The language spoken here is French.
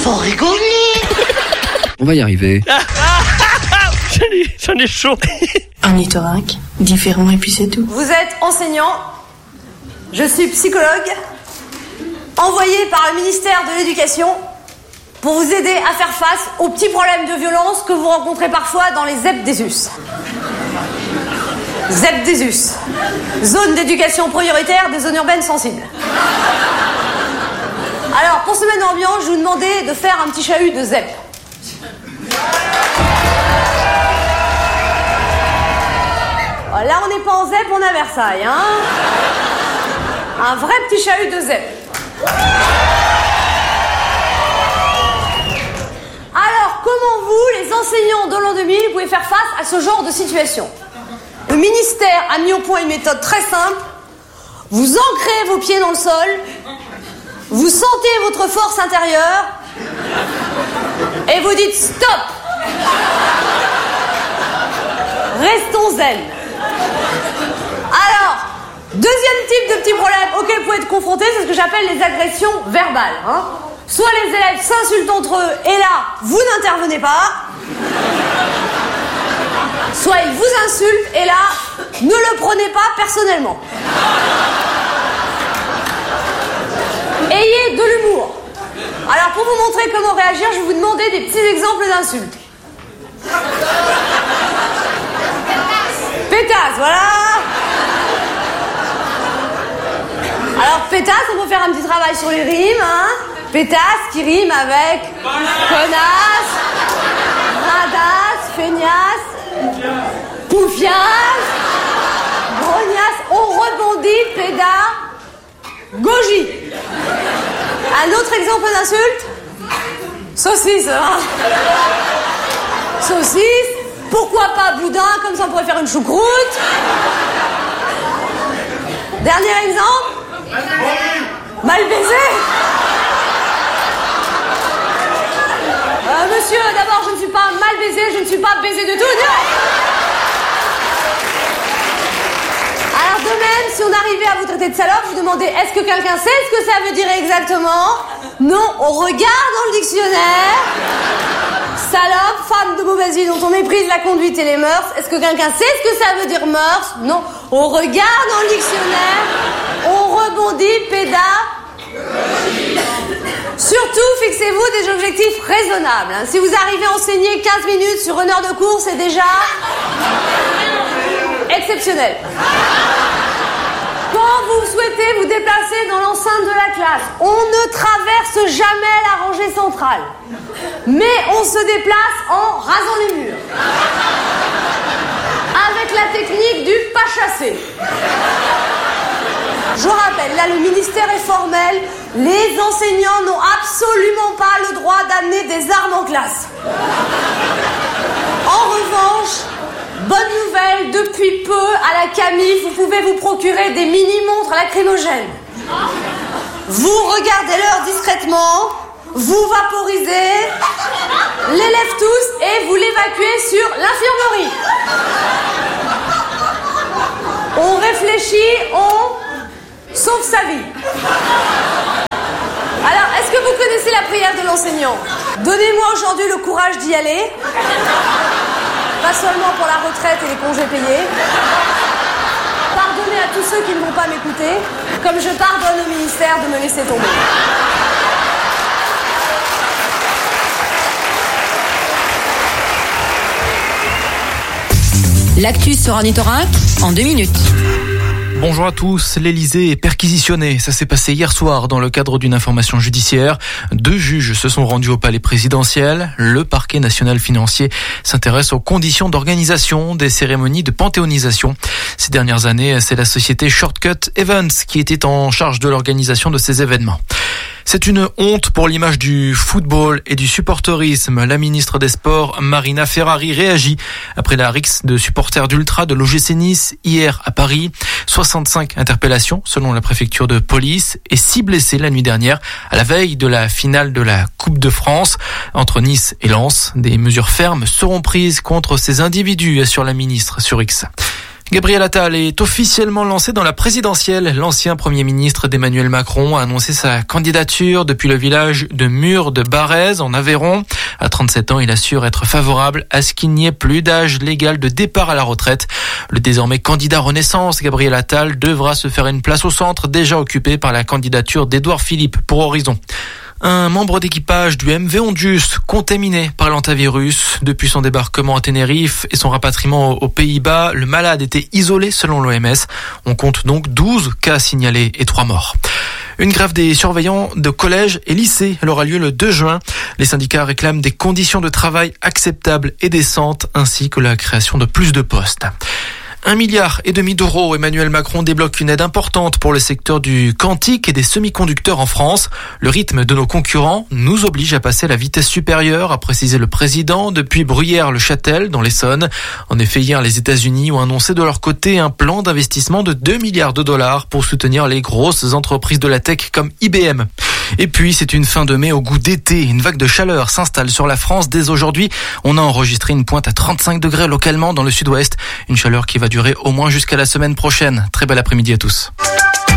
Faut rigoler. On va y arriver. J'en ai chaud. Ornithorynque, différent et puis c'est tout. Vous êtes enseignant, je suis psychologue, envoyé par le ministère de l'Éducation pour vous aider à faire face aux petits problèmes de violence que vous rencontrez parfois dans les ZEP des US. ZEP des US, zone d'éducation prioritaire des zones urbaines sensibles. Alors, pour se mettre dans l'ambiance, je vous demandais de faire un petit chahut de ZEP. Là, on n'est pas en ZEP, on est à Versailles, hein. Un vrai petit chahut de ZEP. Alors, comment vous, les enseignants de l'an 2000, pouvez faire face à ce genre de situation? Le ministère a mis au point une méthode très simple. Vous ancrez vos pieds dans le sol, vous sentez votre force intérieure et vous dites stop. Restons zen. Alors, deuxième type de petit problème auquel vous pouvez être confronté, c'est ce que j'appelle les agressions verbales. Soit les élèves s'insultent entre eux et là, vous n'intervenez pas. Soit ils vous insultent et là, ne le prenez pas personnellement. Ayez de l'humour. Alors pour vous montrer comment réagir, je vais vous demander des petits exemples d'insultes. Pétasse, voilà. Alors pétasse, on peut faire un petit travail sur les rimes, hein. Pétasse qui rime avec connasse, radasse, feignasse, poufiasse, grognasse. On rebondit, pédagogie. Un autre exemple d'insulte? Saucisse, hein. Saucisse. Pourquoi pas boudin, comme ça on pourrait faire une choucroute. Dernier exemple? Mal baisé. Monsieur, d'abord, je ne suis pas mal baisé, je ne suis pas baisé de tout, non. Alors de même, si on arrivait à vous traiter de salope, je vous demandais, est-ce que quelqu'un sait ce que ça veut dire exactement? Non, on regarde dans le dictionnaire. Salope, femme de mauvaise vie dont on méprise la conduite et les mœurs. Est-ce que quelqu'un sait ce que ça veut dire mœurs? Non, on regarde dans le dictionnaire, on rebondit, Surtout, fixez-vous des objectifs raisonnables. Si vous arrivez à enseigner 15 minutes sur une heure de cours, c'est déjà exceptionnel. Quand vous souhaitez vous déplacer dans l'enceinte de la classe, on ne traverse jamais la rangée centrale, mais on se déplace en rasant les murs, avec la technique du pas chassé. Je rappelle, là le ministère est formel, les enseignants n'ont absolument pas le droit d'amener des armes en classe. En revanche, bonne nouvelle, depuis peu, à la Camif, vous pouvez vous procurer des mini-montres lacrymogènes. Vous regardez l'heure discrètement, vous vaporisez, l'élève tous et vous l'évacuez sur l'infirmerie. On réfléchit, on sauve sa vie. Alors, est-ce que vous connaissez la prière de l'enseignant? Donnez-moi aujourd'hui le courage d'y aller. Pas seulement pour la retraite et les congés payés. Pardonnez à tous ceux qui ne vont pas m'écouter, comme je pardonne au ministère de me laisser tomber. L'actu sur Ornithorynque en 2 minutes. Bonjour à tous. L'Elysée est perquisitionné. Ça s'est passé hier soir dans le cadre d'une information judiciaire. 2 juges se sont rendus au palais présidentiel. Le parquet national financier s'intéresse aux conditions d'organisation des cérémonies de panthéonisation. Ces dernières années, c'est la société Shortcut Events qui était en charge de l'organisation de ces événements. C'est une honte pour l'image du football et du supporterisme. La ministre des Sports, Marina Ferrari, réagit après la rixe de supporters d'Ultra de l'OGC Nice hier à Paris. 65 interpellations selon la préfecture de police et 6 blessés la nuit dernière à la veille de la finale de la Coupe de France entre Nice et Lens. Des mesures fermes seront prises contre ces individus, assure la ministre sur X. Gabriel Attal est officiellement lancé dans la présidentielle. L'ancien Premier ministre d'Emmanuel Macron a annoncé sa candidature depuis le village de Mur de Barrez en Aveyron. À 37 ans, il assure être favorable à ce qu'il n'y ait plus d'âge légal de départ à la retraite. Le désormais candidat Renaissance, Gabriel Attal, devra se faire une place au centre déjà occupée par la candidature d'Édouard Philippe pour Horizon. Un membre d'équipage du MV Ondius contaminé par l'hantavirus. Depuis son débarquement à Tenerife et son rapatriement aux Pays-Bas, le malade était isolé selon l'OMS. On compte donc 12 cas signalés et 3 morts. Une grève des surveillants de collèges et lycées aura lieu le 2 juin. Les syndicats réclament des conditions de travail acceptables et décentes ainsi que la création de plus de postes. 1,5 milliard d'euros. Emmanuel Macron débloque une aide importante pour le secteur du quantique et des semi-conducteurs en France. Le rythme de nos concurrents nous oblige à passer à la vitesse supérieure, a précisé le président depuis Bruyères-le-Châtel dans l'Essonne. En effet, hier, les États-Unis ont annoncé de leur côté un plan d'investissement de 2 milliards de dollars pour soutenir les grosses entreprises de la tech comme IBM. Et puis, c'est une fin de mai au goût d'été. Une vague de chaleur s'installe sur la France dès aujourd'hui. On a enregistré une pointe à 35 degrés localement dans le sud-ouest. Une chaleur qui va durer au moins jusqu'à la semaine prochaine. Très bel après-midi à tous.